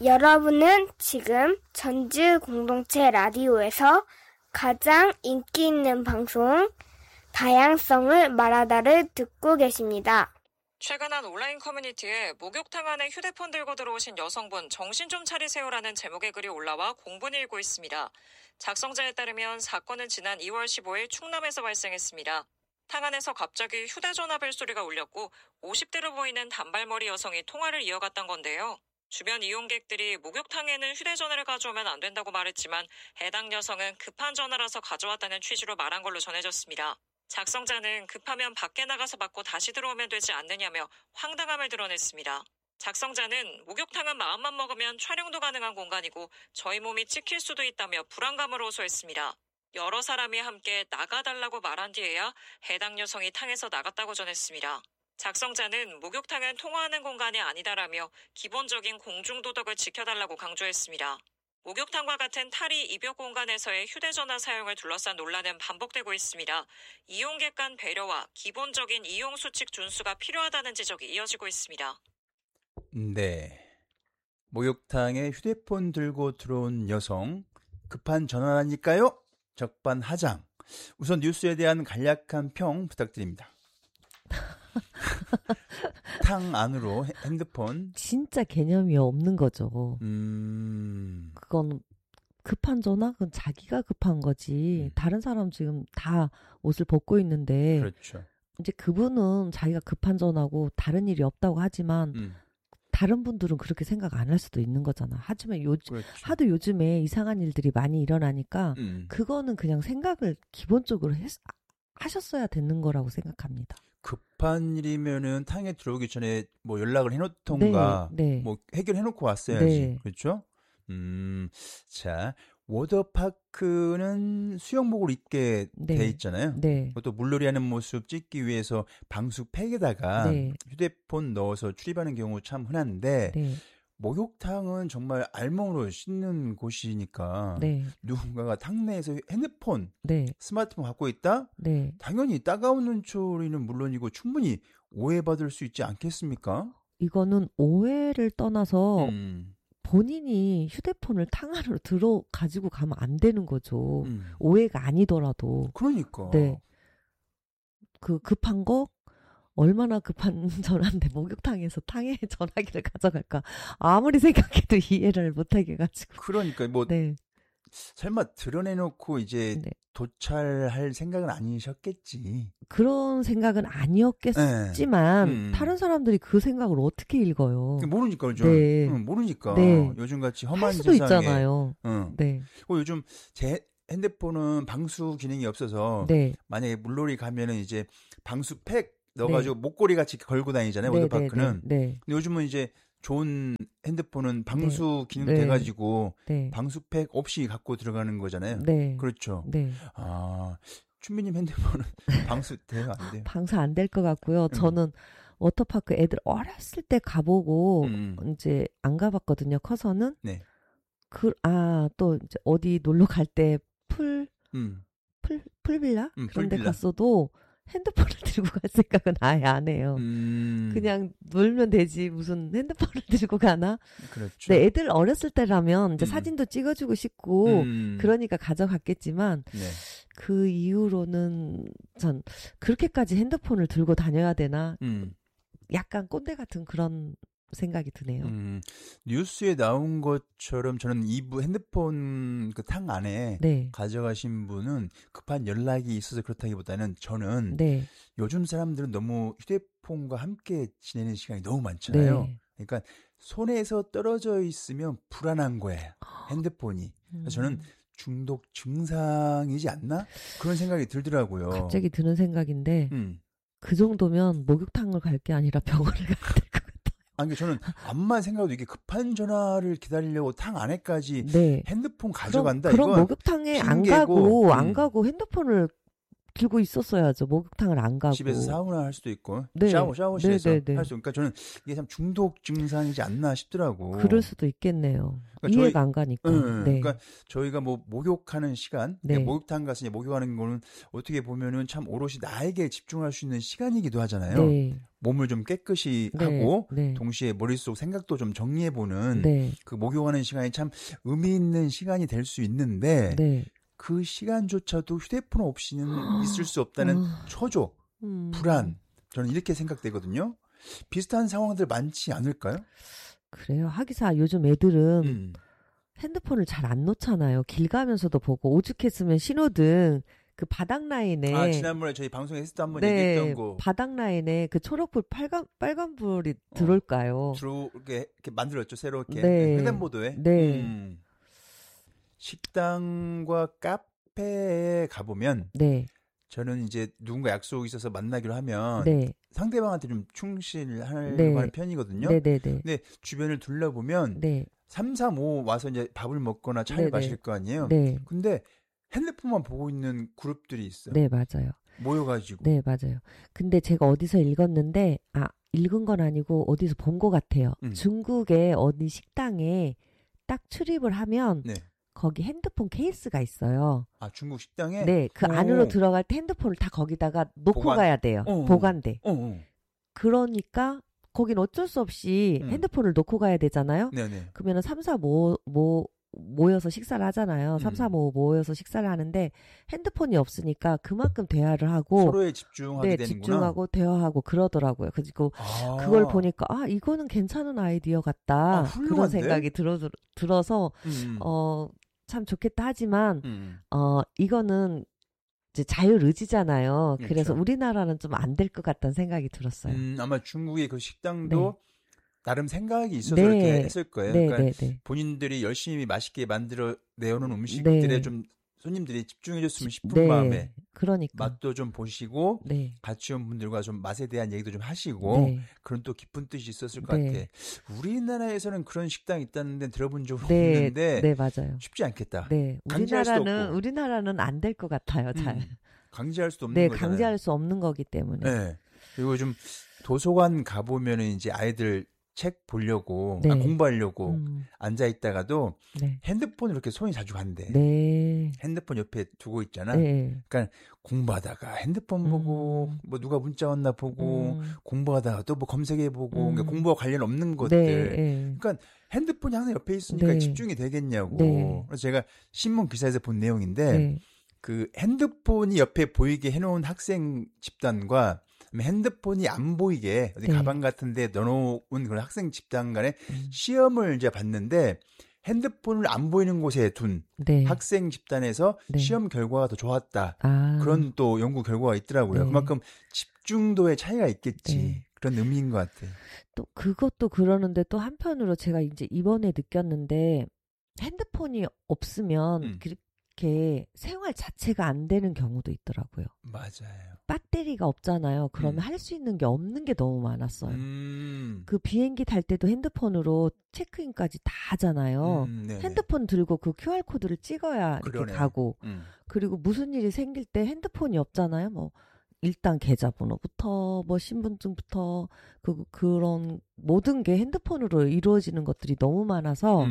여러분은 지금 전주 공동체 라디오에서 가장 인기 있는 방송 다양성을 말하다를 듣고 계십니다. 최근 한 온라인 커뮤니티에 목욕탕 안에 휴대폰 들고 들어오신 여성분 정신 좀 차리세요라는 제목의 글이 올라와 공분이 일고 있습니다. 작성자에 따르면 사건은 지난 2월 15일 충남에서 발생했습니다. 탕 안에서 갑자기 휴대전화 벨소리가 울렸고 50대로 보이는 단발머리 여성이 통화를 이어갔던 건데요. 주변 이용객들이 목욕탕에는 휴대전화를 가져오면 안 된다고 말했지만 해당 여성은 급한 전화라서 가져왔다는 취지로 말한 걸로 전해졌습니다. 작성자는 급하면 밖에 나가서 받고 다시 들어오면 되지 않느냐며 황당함을 드러냈습니다. 작성자는 목욕탕은 마음만 먹으면 촬영도 가능한 공간이고 저희 몸이 찍힐 수도 있다며 불안감을 호소했습니다. 여러 사람이 함께 나가달라고 말한 뒤에야 해당 여성이 탕에서 나갔다고 전했습니다. 작성자는 목욕탕은 통화하는 공간이 아니다라며 기본적인 공중도덕을 지켜달라고 강조했습니다. 목욕탕과 같은 탈의 입욕 공간에서의 휴대전화 사용을 둘러싼 논란은 반복되고 있습니다. 이용객 간 배려와 기본적인 이용수칙 준수가 필요하다는 지적이 이어지고 있습니다. 네. 목욕탕에 휴대폰 들고 들어온 여성, 급한 전화라니까요? 적반하장. 우선 뉴스에 대한 간략한 평 부탁드립니다. 탕 안으로 핸드폰. 진짜 개념이 없는 거죠. 그건 급한 전화? 그건 자기가 급한 거지. 다른 사람 지금 다 옷을 벗고 있는데. 그렇죠. 이제 그분은 자기가 급한 전화고 다른 일이 없다고 하지만 다른 분들은 그렇게 생각 안 할 수도 있는 거잖아. 하지만 그렇죠. 하도 요즘에 이상한 일들이 많이 일어나니까 그거는 그냥 생각을 기본적으로 하셨어야 되는 거라고 생각합니다. 급한 일이면은 탕에 들어오기 전에 뭐 연락을 해놓던가, 네. 뭐 해결해놓고 왔어야지. 네. 그렇죠? 자, 워터파크는 수영복을 입게 돼 있잖아요. 네. 그것도 물놀이 하는 모습 찍기 위해서 방수팩에다가 휴대폰 넣어서 출입하는 경우 참 흔한데, 목욕탕은 정말 알몸으로 씻는 곳이니까 누군가가 탕 내에서 핸드폰, 스마트폰 갖고 있다? 당연히 따가운 눈초리는 물론이고 충분히 오해받을 수 있지 않겠습니까? 이거는 오해를 떠나서 본인이 휴대폰을 탕 안으로 가지고 가면 안 되는 거죠. 오해가 아니더라도. 그러니까. 네. 그 급한 거? 얼마나 급한 전화인데 목욕탕에서 탕에 전화기를 가져갈까? 아무리 생각해도 이해를 못하게 해가지고. 그러니까 뭐 설마 드러내놓고 이제 도찰할 생각은 아니셨겠지. 그런 생각은 아니었겠지만 다른 사람들이 그 생각을 어떻게 읽어요? 모르니까 그죠. 모르니까. 요즘같이 험한 할 수도 세상에. 있잖아요. 요즘 제 핸드폰은 방수 기능이 없어서 만약에 물놀이 가면은 이제 방수팩 넣어가지고 목걸이 같이 걸고 다니잖아요. 워터파크는. 근데 요즘은 이제 좋은 핸드폰은 방수 기능 돼가지고 방수팩 없이 갖고 들어가는 거잖아요. 그렇죠. 아, 춘미님 핸드폰은 방수 돼요? 안 돼요? 방수 안 될 것 같고요. 저는 워터파크 애들 어렸을 때 가보고 이제 안 가봤거든요. 커서는. 또 이제 어디 놀러 갈 때 풀빌라? 그런 데 갔어도 핸드폰을 들고 갈 생각은 아예 안 해요. 그냥 놀면 되지 무슨 핸드폰을 들고 가나? 그렇죠. 네, 애들 어렸을 때라면 이제 사진도 찍어주고 싶고 그러니까 가져갔겠지만 그 이후로는 전 그렇게까지 핸드폰을 들고 다녀야 되나? 약간 꼰대 같은 그런 생각이 드네요. 뉴스에 나온 것처럼 저는 이부 핸드폰 그 탕 안에 가져가신 분은 급한 연락이 있어서 그렇다기보다는 저는 요즘 사람들은 너무 휴대폰과 함께 지내는 시간이 너무 많잖아요. 그러니까 손에서 떨어져 있으면 불안한 거예요. 핸드폰이. 그래서 저는 중독 증상이지 않나? 그런 생각이 들더라고요. 갑자기 드는 생각인데 그 정도면 목욕탕을 갈 게 아니라 병원을 가야 될 것 같아요. 아니, 저는 암만 생각해도 이게 급한 전화를 기다리려고 탕 안에까지 핸드폰 가져간다. 그럼 목욕탕에 안 가고 핸드폰을 들고 있었어야죠. 목욕탕을 안 가고. 집에서 사우나 할 수도 있고 네. 샤워실에서 네. 할 수 있고. 그러니까 저는 이게 참 중독 증상이지 않나 싶더라고. 그럴 수도 있겠네요. 그러니까 이해가 안 가니까. 네. 그러니까 저희가 뭐 목욕하는 시간, 네. 목욕탕 가서 목욕하는 거는 어떻게 보면은 참 오롯이 나에게 집중할 수 있는 시간이기도 하잖아요. 네. 몸을 좀 깨끗이 네. 하고 네. 동시에 머릿속 생각도 좀 정리해보는 네. 그 목욕하는 시간이 참 의미 있는 시간이 될 수 있는데 네. 그 시간조차도 휴대폰 없이는 있을 수 없다는 초조, 불안, 저는 이렇게 생각되거든요. 비슷한 상황들 많지 않을까요? 그래요. 하기사 요즘 애들은 핸드폰을 잘 안 놓잖아요. 길 가면서도 보고 오죽했으면 신호등 그 바닥 라인에 지난번에 저희 방송에서 한번 네, 얘기했던 거 바닥 라인에 그 초록불 빨간불이 들어올까요? 이렇게 만들었죠. 새로 이렇게 네. 횡단보도에. 네. 식당과 카페에 가보면 네. 저는 이제 누군가 약속이 있어서 만나기로 하면 네. 상대방한테 좀 충실하려고 네. 하는 편이거든요. 네네네. 근데 주변을 둘러보면 3, 4, 5 와서 이제 밥을 먹거나 차를 네네. 마실 거 아니에요. 네. 근데 핸드폰만 보고 있는 그룹들이 있어요. 네, 맞아요. 모여가지고. 네, 맞아요. 근데 제가 어디서 읽었는데, 읽은 건 아니고 어디서 본 것 같아요. 중국의 어디 식당에 딱 출입을 하면 네. 거기 핸드폰 케이스가 있어요. 중국 식당에? 네, 그 안으로 들어갈 때 핸드폰을 다 거기다가 놓고 가야 돼요. 보관돼. 그러니까 거긴 어쩔 수 없이 핸드폰을 놓고 가야 되잖아요. 네네. 그러면은 3, 4, 5 모여서 식사를 하잖아요. 3, 4, 5 모여서 식사를 하는데 핸드폰이 없으니까 그만큼 대화를 하고 서로에 집중하게 되는구나. 집중하고 대화하고 그러더라고요. 그리고 그걸 보니까 이거는 괜찮은 아이디어 같다. 그런 생각이 들어서 참 좋겠다 하지만 이거는 이제 자율 의지잖아요. 그렇죠. 그래서 우리나라는 좀 안 될 것 같다는 생각이 들었어요. 아마 중국의 그 식당도 나름 생각이 있어서 네. 이렇게 했을 거예요. 네, 그러니까 네. 본인들이 열심히 맛있게 만들어 내오는 음식들에 좀 손님들이 집중해줬으면 싶은 마음에 그러니까. 맛도 좀 보시고 같이 온 분들과 좀 맛에 대한 얘기도 좀 하시고 그런 또 깊은 뜻이 있었을 것 같아. 우리나라에서는 그런 식당이 있다는 데 들어본 적은 없는데 네, 맞아요. 쉽지 않겠다. 네, 우리나라는 안 될 것 같아요. 잘. 강제할 수도 없는 거잖아요. 강제할 수 없는 거기 때문에. 네. 그리고 좀 도서관 가보면은 이제 아이들 책 보려고 공부하려고 앉아 있다가도 핸드폰을 이렇게 손이 자주 간대. 핸드폰 옆에 두고 있잖아. 그러니까 공부하다가 핸드폰 보고 뭐 누가 문자 왔나 보고 공부하다가 또 뭐 검색해 보고 그러니까 공부와 관련 없는 것들. 그러니까 핸드폰이 항상 옆에 있으니까 집중이 되겠냐고. 그래서 제가 신문 기사에서 본 내용인데 그 핸드폰이 옆에 보이게 해놓은 학생 집단과 핸드폰이 안 보이게 어디 가방 같은 데 넣어놓은 그런 학생 집단 간에 시험을 이제 봤는데 핸드폰을 안 보이는 곳에 둔 학생 집단에서 시험 결과가 더 좋았다. 그런 또 연구 결과가 있더라고요. 그만큼 집중도의 차이가 있겠지. 그런 의미인 것 같아요. 또 그것도 그러는데 또 한편으로 제가 이제 이번에 느꼈는데 핸드폰이 없으면 이렇게 생활 자체가 안 되는 경우도 있더라고요. 맞아요. 배터리가 없잖아요. 그러면 할 수 있는 게 없는 게 너무 많았어요. 그 비행기 탈 때도 핸드폰으로 체크인까지 다 하잖아요. 핸드폰 들고 그 QR코드를 찍어야 이렇게 가고. 그리고 무슨 일이 생길 때 핸드폰이 없잖아요. 뭐 일단 계좌번호부터 뭐 신분증부터 그런 모든 게 핸드폰으로 이루어지는 것들이 너무 많아서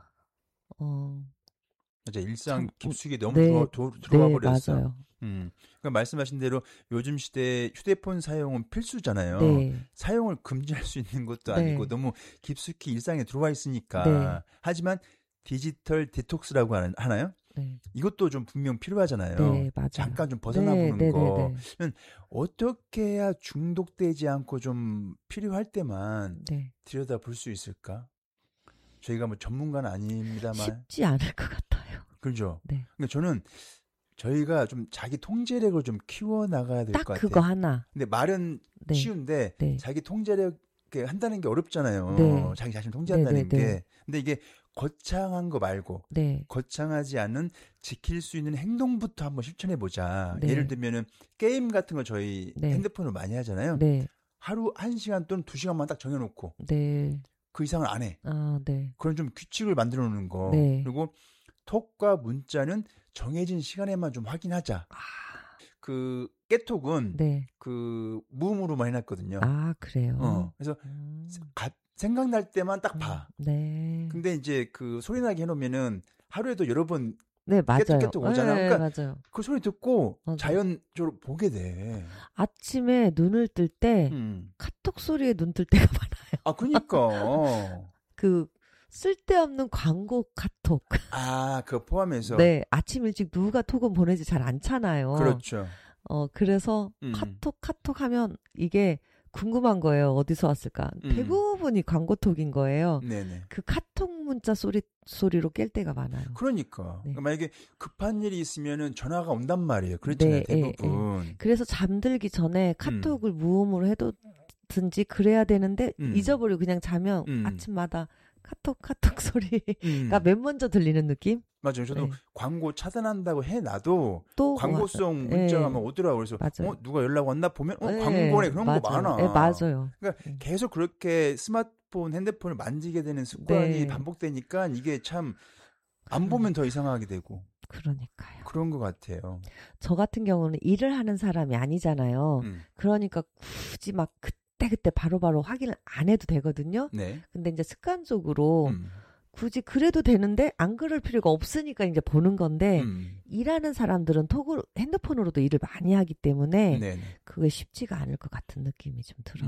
맞아, 일상 깊숙이 너무 들어와 버렸어. 맞아요. 그러니까 말씀하신 대로 요즘 시대에 휴대폰 사용은 필수잖아요. 사용을 금지할 수 있는 것도 아니고 너무 깊숙이 일상에 들어와 있으니까. 하지만 디지털 디톡스라고 하나요? 이것도 좀 분명 필요하잖아요. 맞아요. 잠깐 좀 벗어나보는 거. 어떻게 해야 중독되지 않고 좀 필요할 때만 들여다볼 수 있을까? 저희가 뭐 전문가는 아닙니다만 쉽지 않을 것 같아요. 그렇죠. 그러니까 저는 저희가 좀 자기 통제력을 좀 키워 나가야 될 것 같아요. 딱 그거 하나. 근데 말은 쉬운데 자기 통제력 한다는 게 어렵잖아요. 자기 자신 통제한다는 게. 근데 이게 거창한 거 말고 거창하지 않은 지킬 수 있는 행동부터 한번 실천해 보자. 예를 들면은 게임 같은 거 저희 핸드폰으로 많이 하잖아요. 하루 1시간 또는 2시간만 딱 정해놓고 그 이상을 안 해. 그런 좀 규칙을 만들어 놓는 거. 그리고 톡과 문자는 정해진 시간에만 좀 확인하자. 그 깨톡은 네. 그 무음으로만 해놨거든요. 아, 그래요? 그래서 생각날 때만 딱 봐. 네. 근데 이제 그 소리나게 해놓으면은 하루에도 여러 번 네, 맞아요. 깨톡 오잖아. 네, 그러니까 맞아요. 그 소리 듣고 맞아요. 자연적으로 보게 돼. 아침에 눈을 뜰 때 카톡 소리에 눈 뜰 때가 많아요. 아, 그러니까. 그 쓸데없는 광고 카톡. 아, 그거 포함해서. 네, 아침 일찍 누가 톡은 보내지 잘 않잖아요. 그렇죠. 그래서 카톡 하면 이게 궁금한 거예요. 어디서 왔을까? 대부분이 광고톡인 거예요. 네네. 그 카톡 문자 소리로 깰 때가 많아요. 그러니까. 네. 만약에 급한 일이 있으면은 전화가 온단 말이에요. 그렇잖아요. 네, 대부분. 그래서 잠들기 전에 카톡을 무음으로 해두든지 그래야 되는데 잊어버리고 그냥 자면 아침마다 카톡 소리가 맨 먼저 들리는 느낌? 맞아요. 저도 광고 차단한다고 해놔도 또 광고성 문자가 막 오더라고요. 그래서 맞아요. 누가 연락 왔나 보면 광고네 그런 맞아요. 거 많아. 맞아요. 그러니까 계속 그렇게 스마트폰, 핸드폰을 만지게 되는 습관이 반복되니까 이게 참 안 보면 더 이상하게 되고. 그러니까요. 그런 것 같아요. 저 같은 경우는 일을 하는 사람이 아니잖아요. 그러니까 굳이 막 그때 바로바로 확인을 안 해도 되거든요. 네. 근데 이제 습관적으로 굳이 그래도 되는데 안 그럴 필요가 없으니까 이제 보는 건데 일하는 사람들은 핸드폰으로도 일을 많이 하기 때문에 네네. 그게 쉽지가 않을 것 같은 느낌이 좀 들어요.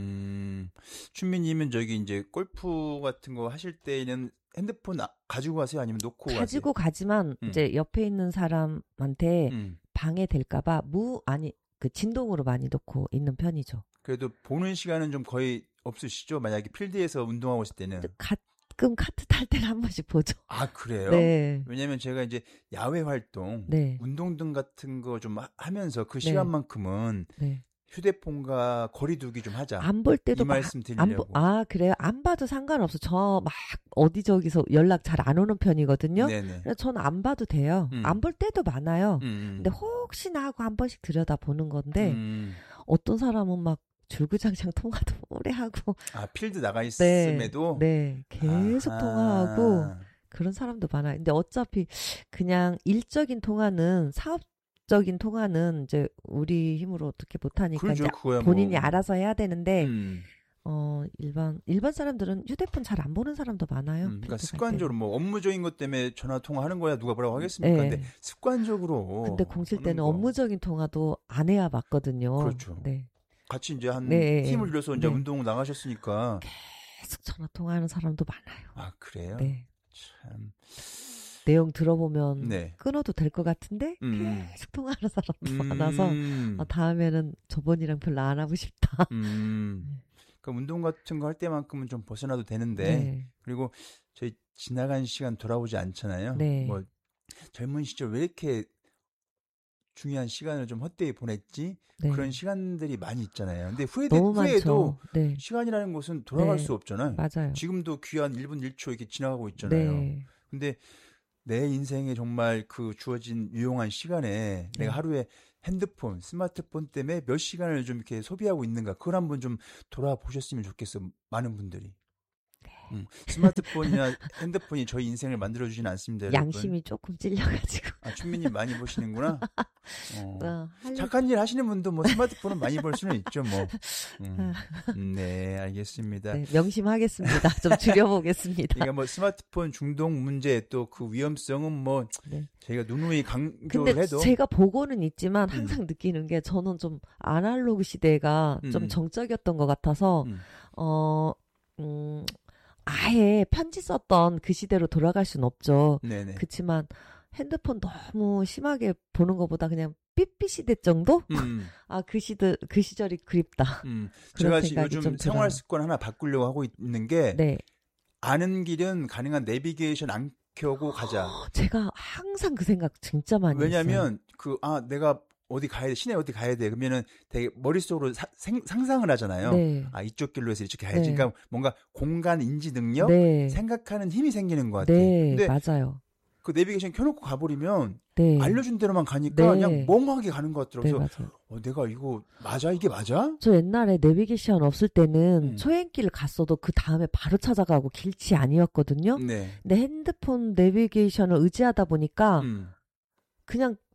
춘미님은 저기 이제 골프 같은 거 하실 때는 핸드폰 가지고 가세요? 아니면 놓고 가세요? 가지고 가지만 이제 옆에 있는 사람한테 방해될까봐 그 진동으로 많이 놓고 있는 편이죠. 그래도 보는 시간은 좀 거의 없으시죠? 만약에 필드에서 운동하고 있을 때는. 가끔 카트 탈 때는 한 번씩 보죠. 아, 그래요? 네. 왜냐면 제가 이제 야외 활동, 운동등 같은 거 좀 하면서 그 시간만큼은 휴대폰과 거리두기 좀 하자. 안 볼 때도 이 말씀 드리려고. 그래요? 안 봐도 상관없어. 저 막 어디저기서 연락 잘 안 오는 편이거든요. 네네. 그래서 저는 안 봐도 돼요. 안 볼 때도 많아요. 근데 혹시나 하고 한 번씩 들여다보는 건데 어떤 사람은 막 줄구장창 통화도 오래 하고. 아, 필드 나가 있음에도? 네. 계속 통화하고 그런 사람도 많아요. 근데 어차피 그냥 일적인 통화는 사업적인 통화는 이제 우리 힘으로 어떻게 못하니까 그렇죠, 이제 본인이 알아서 해야 되는데 일반 사람들은 휴대폰 잘 안 보는 사람도 많아요. 그러니까 습관적으로 뭐 업무적인 것 때문에 전화 통화하는 거야 누가 뭐라고 하겠습니까? 근데 습관적으로. 근데 공실 때는 업무적인 통화도 안 해야 맞거든요. 그렇죠. 네. 같이 이제 팀을 이뤄서 이제 운동 나가셨으니까 계속 전화 통화하는 사람도 많아요. 아, 그래요? 네. 참. 내용 들어보면 끊어도 될 것 같은데 계속 통화하는 사람도 많아서 다음에는 저번이랑 별로 안 하고 싶다. 그러니까 운동 같은 거 할 때만큼은 좀 벗어나도 되는데 그리고 저희 지나간 시간 돌아오지 않잖아요. 뭐 젊은 시절 왜 이렇게 중요한 시간을 좀 헛되이 보냈지? 그런 시간들이 많이 있잖아요. 근데 후회도 시간이라는 것은 돌아갈 수 없잖아요. 맞아요. 지금도 귀한 1분 1초 이렇게 지나가고 있잖아요. 근데 내 인생에 정말 그 주어진 유용한 시간에 내가 하루에 핸드폰, 스마트폰 때문에 몇 시간을 좀 이렇게 소비하고 있는가 그걸 한번 좀 돌아보셨으면 좋겠어. 많은 분들이. 스마트폰이나 핸드폰이 저희 인생을 만들어주진 않습니다. 여러분. 양심이 조금 찔려가지고. 아, 춘미님 많이 보시는구나. 착한 일 하시는 분도 뭐 스마트폰은 많이 볼 수는 있죠, 뭐. 네, 알겠습니다. 네, 명심하겠습니다. 좀 줄여보겠습니다. 그러니까 뭐 스마트폰 중독 문제 또 그 위험성은 뭐 저희가 누누이 강조를 근데 해도. 제가 보고는 있지만 항상 느끼는 게 저는 좀 아날로그 시대가 좀 정적이었던 것 같아서 아예 편지 썼던 그 시대로 돌아갈 수는 없죠. 네네. 그렇지만 핸드폰 너무 심하게 보는 것보다 그냥 삐삐 시대 정도? 아, 그 시절이 그립다. 제가 요즘 생활 습관 하나 바꾸려고 하고 있는 게 아는 길은 가능한 내비게이션 안 켜고 가자. 제가 항상 그 생각 진짜 많이 했어요. 왜냐면 내가 어디 가야 돼, 시내 어디 가야 돼. 그러면은 되게 머릿속으로 상상을 하잖아요. 아, 이쪽 길로 해서 이쪽 가야지. 그러니까 뭔가 공간 인지 능력, 생각하는 힘이 생기는 것 같아요. 근데 맞아요. 그 내비게이션 켜놓고 가버리면 알려준 대로만 가니까 그냥 멍하게 가는 것 같더라고요. 그래서 내가 이거 맞아? 이게 맞아? 저 옛날에 내비게이션 없을 때는 초행길을 갔어도 그 다음에 바로 찾아가고 길치 아니었거든요. 근데 핸드폰 내비게이션을 의지하다 보니까 그냥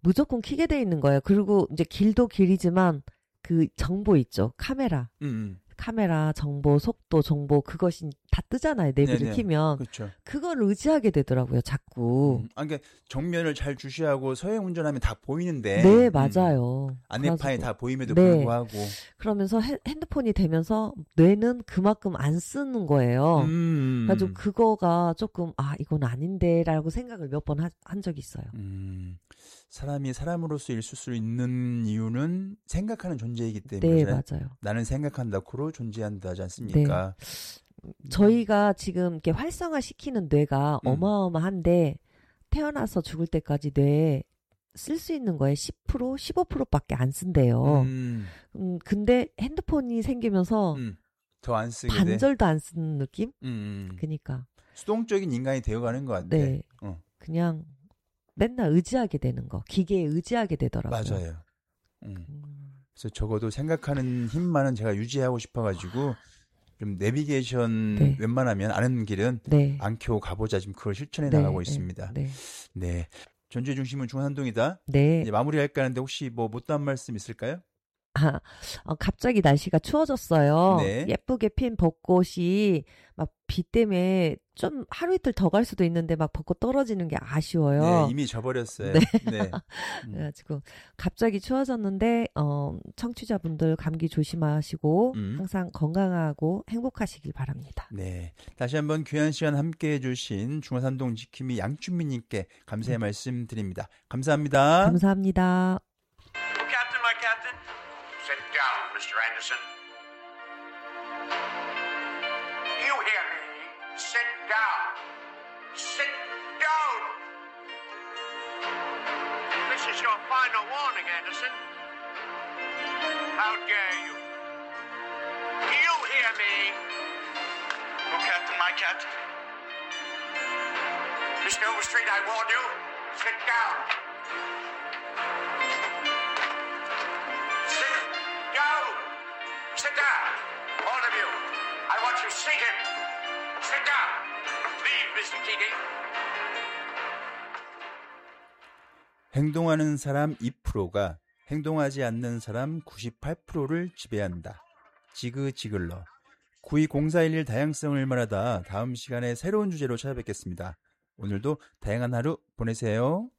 무조건 켜게 돼 있는 거예요. 그리고 이제 길도 길이지만 그 정보 있죠. 카메라 정보, 속도 정보 그것이 다 뜨잖아요. 내비를 켜면. 그렇죠. 그걸 의지하게 되더라고요. 자꾸. 그러니까 정면을 잘 주시하고 서행 운전하면 다 보이는데. 네, 맞아요. 안내판이 다 보임에도 불구하고. 그러면서 핸드폰이 되면서 뇌는 그만큼 안 쓰는 거예요. 그래가지고 그거가 조금 이건 아닌데라고 생각을 몇 번 한 적이 있어요. 사람이 사람으로서 있을 수 있는 이유는 생각하는 존재이기 때문에. 네, 맞아요. 나는 생각한다, 코로 존재한다 하지 않습니까? 네. 저희가 지금 이렇게 활성화시키는 뇌가 어마어마한데 태어나서 죽을 때까지 뇌에 쓸 수 있는 거에 10%, 15%밖에 안 쓴대요. 근데 핸드폰이 생기면서 더 안 쓰게 반절도 안 쓰는 느낌? 그러니까 수동적인 인간이 되어가는 것 같아. 네. 그냥 맨날 의지하게 되는 거. 기계에 의지하게 되더라고요. 맞아요. 그래서 적어도 생각하는 힘만은 제가 유지하고 싶어가지고 좀 내비게이션 웬만하면 아는 길은 안 켜고 가보자. 지금 그걸 실천해 나가고 있습니다. 네. 전주의 중심은 중산동이다. 네. 이제 마무리할까 하는데 혹시 뭐 못다한 말씀 있을까요? 갑자기 날씨가 추워졌어요. 네. 예쁘게 핀 벚꽃이 막 비 때문에 좀 하루 이틀 더 갈 수도 있는데 막 벚꽃 떨어지는 게 아쉬워요. 네, 이미 져버렸어요. 네. 네. 그래가지고 갑자기 추워졌는데 청취자분들 감기 조심하시고 항상 건강하고 행복하시길 바랍니다. 네. 다시 한번 귀한 시간 함께해 주신 중화산동 지킴이 양춘미님께 감사의 말씀 드립니다. 감사합니다. 감사합니다. Captain, my captain. Sit down, Mr. Anderson. You hear me? Sit down. Sit down. This is your final warning, Anderson. How dare you? You hear me? Oh, Captain, my captain. Mr. Overstreet, I warned you. Sit down. Sit down, all of you. I want you seated. Sit down. Leave, Mr. Keating. 행동하는 사람 2%가 행동하지 않는 사람 98%를 지배한다. 지그지글러. 920411 다양성을 말하다 다음 시간에 새로운 주제로 찾아뵙겠습니다. 오늘도 다양한 하루 보내세요.